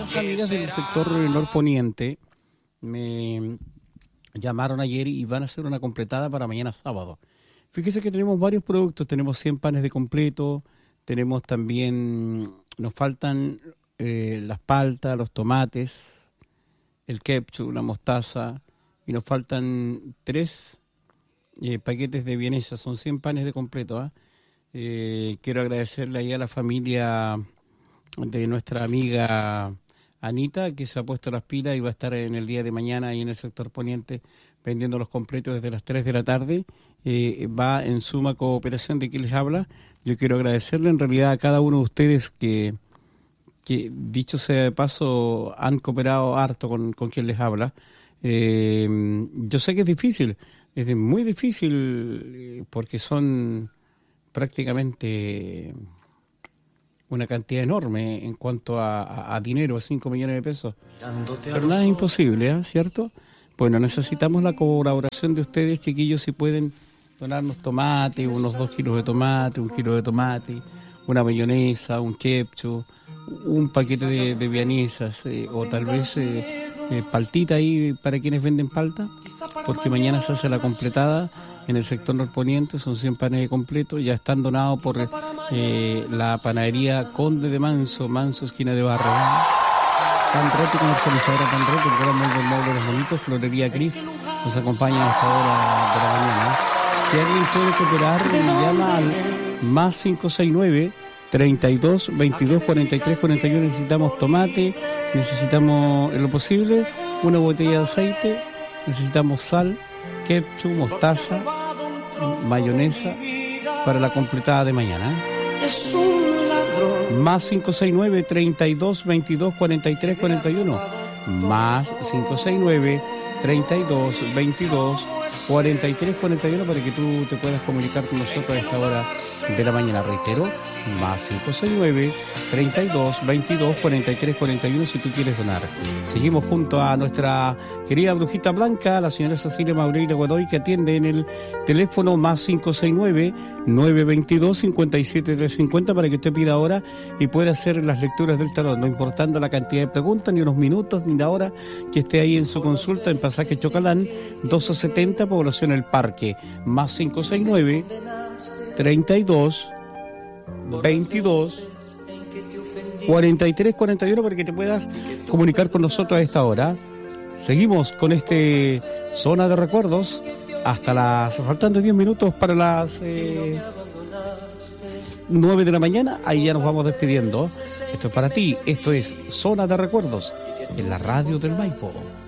Esas amigas del sector norponiente me llamaron ayer y van a hacer una completada para mañana sábado. Fíjese que tenemos varios productos, tenemos 100 panes de completo, tenemos también, nos faltan las paltas, los tomates, el ketchup, la mostaza, y nos faltan 3 paquetes de vienesa, son 100 panes de completo. Quiero agradecerle ahí a la familia de nuestra amiga Anita, que se ha puesto las pilas y va a estar en el día de mañana ahí en el sector poniente vendiendo los completos desde las 3 de la tarde. Va en suma cooperación de quien les habla. Yo quiero agradecerle en realidad a cada uno de ustedes que dicho sea de paso, han cooperado harto con quien les habla. Yo sé que es difícil, es muy difícil porque son prácticamente una cantidad enorme en cuanto a dinero, 5 millones de pesos. Pero nada es imposible, ¿cierto? Bueno, necesitamos la colaboración de ustedes, chiquillos, si pueden donarnos tomate, unos 2 kilos de tomate, 1 kilo de tomate, una mayonesa, un ketchup, un paquete de vianesas, o tal vez paltita ahí para quienes venden palta, porque mañana se hace la completada en el sector norponiente, son 100 panes de completo, ya están donados por la panadería Conde de Manso, esquina de Barra. Tan Reto, comercializadora Tan Reto, el gran mundo del mueble de los bonitos, Florería Cris, nos acompaña a esta hora de la mañana. Si alguien puede cooperar, llama al más 569 32 22 43 41. Necesitamos tomate, necesitamos en lo posible una botella de aceite, necesitamos sal, ketchup, mostaza, mayonesa para la completada de mañana. Es un ladrón. Más 569 32 22 43 41. Más 569 32 22 43 41 para que tú te puedas comunicar con nosotros a esta hora de la mañana. Reitero, más 569 32 22 43 41 si tú quieres donar. Seguimos junto a nuestra querida brujita blanca, la señora Cecilia Maureira Godoy, que atiende en el teléfono más 569 922 57 350 para que usted pida ahora y pueda hacer las lecturas del tarot, no importando la cantidad de preguntas, ni unos minutos, ni la hora que esté ahí en su consulta en Pasaje Chocalán 1270, población El Parque. Más 569 32 22 43 41 para que te puedas comunicar con nosotros a esta hora. Seguimos con este Zona de Recuerdos hasta las... faltando 10 minutos para las 9 de la mañana. Ahí ya nos vamos despidiendo. Esto es para ti, esto es Zona de Recuerdos en la radio del Maipo.